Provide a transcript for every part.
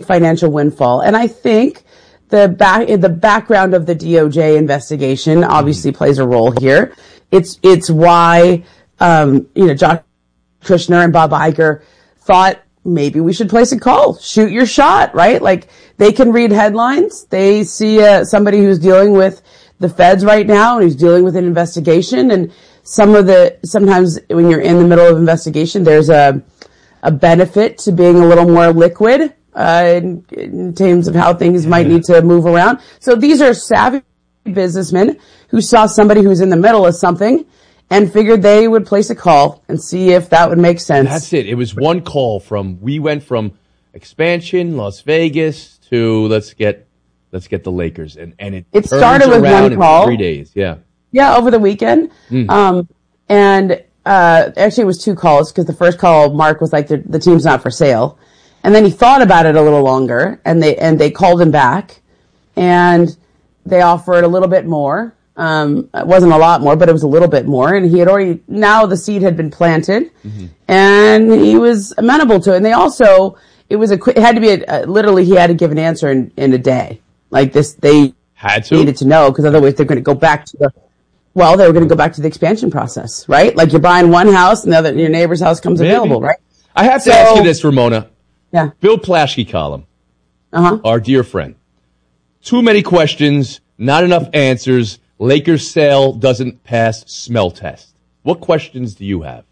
financial windfall. And I think the background of the DOJ investigation obviously plays a role here. It's why, Josh Kushner and Bob Iger thought maybe we should place a call, shoot your shot, right? Like, they can read headlines. They see somebody who's dealing with the feds right now and who's dealing with an investigation. And sometimes when you're in the middle of investigation, there's a benefit to being a little more liquid, in terms of how things might need to move around. So these are savvy businessmen who saw somebody who's in the middle of something and figured they would place a call and see if that would make sense. That's it. It was one call we went from expansion, Las Vegas, to let's get the Lakers. And it started with one call. In 3 days. Yeah. Yeah, over the weekend. And actually it was 2 calls, because the first call, Mark was like, the team's not for sale. And then he thought about it a little longer, and they called him back, and they offered a little bit more. It wasn't a lot more, but it was a little bit more. And now the seed had been planted, and he was amenable to it. And they also, it had to be literally, he had to give an answer in a day. Like this, they needed to know, because otherwise they're going to go back to the expansion process, right? Like, you're buying one house and your neighbor's house comes available, right? I have to ask you this, Ramona. Yeah. Bill Plaschke column. Our dear friend. Too many questions, not enough answers. Lakers sale doesn't pass smell test. What questions do you have?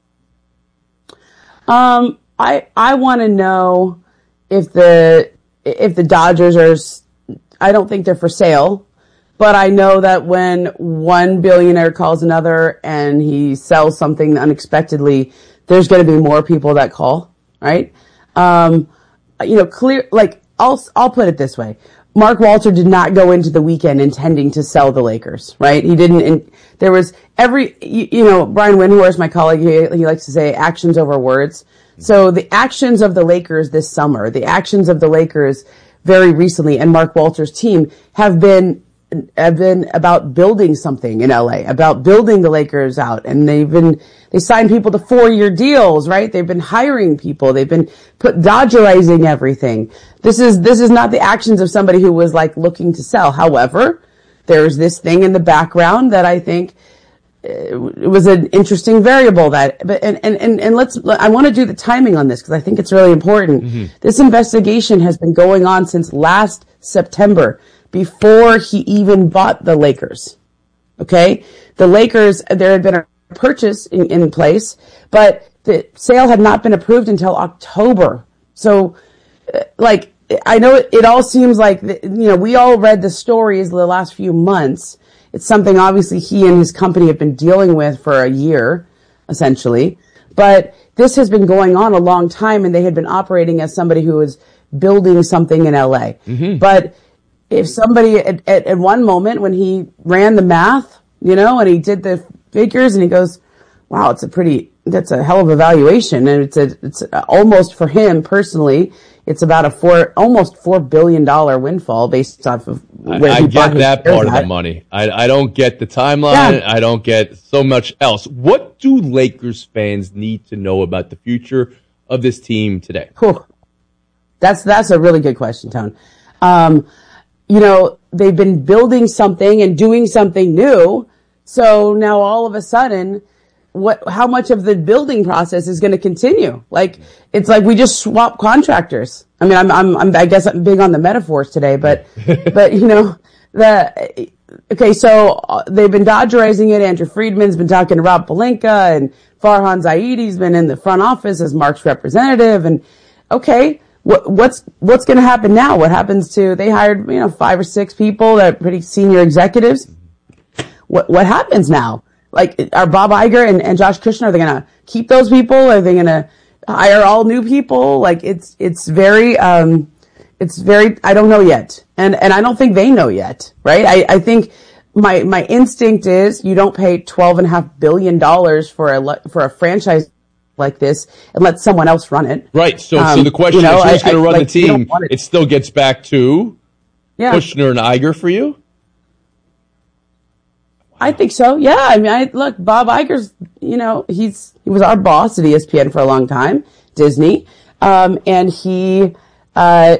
I want to know if the Dodgers are, I don't think they're for sale, but I know that when one billionaire calls another and he sells something unexpectedly, there's going to be more people that call, right? I'll put it this way. Mark Walter did not go into the weekend intending to sell the Lakers, right? He didn't, there was Brian Windhorst, my colleague, he likes to say actions over words. So the actions of the Lakers this summer, the actions of the Lakers very recently, and Mark Walter's team have been about building something in LA, about building the Lakers out. And they signed people to 4-year deals, right? They've been hiring people. They've been Dodgerizing everything. This is not the actions of somebody who was like looking to sell. However, there's this thing in the background that I think it was an interesting variable I want to do the timing on this, because I think it's really important. This investigation has been going on since last September, before he even bought the Lakers. Okay? The Lakers, there had been a purchase in place, but the sale had not been approved until October. So, I know it all seems like, we all read the stories the last few months. It's something obviously he and his company have been dealing with for a year, essentially. But this has been going on a long time, and they had been operating as somebody who was building something in LA. But if somebody at one moment, when he ran the math, and he did the figures, and he goes, wow, that's a hell of a valuation. And it's almost, for him personally, it's about almost $4 billion windfall based off of where he bought his shares. I get that part of the money. I don't get the timeline. Yeah. I don't get so much else. What do Lakers fans need to know about the future of this team today? Cool. That's a really good question, Tone. They've been building something and doing something new. So now all of a sudden, how much of the building process is going to continue? It's like we just swap contractors. I mean, I guess I'm big on the metaphors today, but so they've been Dodgerizing it. Andrew Friedman's been talking to Rob Pelinka, and Farhan Zaidi's been in the front office as Mark's representative. And okay, what's going to happen now? What happens they hired, 5 or 6 people that are pretty senior executives. What happens now? Are Bob Iger and Josh Kushner, are they going to keep those people? Are they going to hire all new people? It's very, I don't know yet. And I don't think they know yet, right? I think my instinct is you don't pay $12.5 billion for a franchise like this and let someone else run it. Right. So the question is, who's going to run the team? It still gets back to Kushner and Iger for you? I think so. Yeah. I mean, look, Bob Iger's, he was our boss at ESPN for a long time, Disney. And he,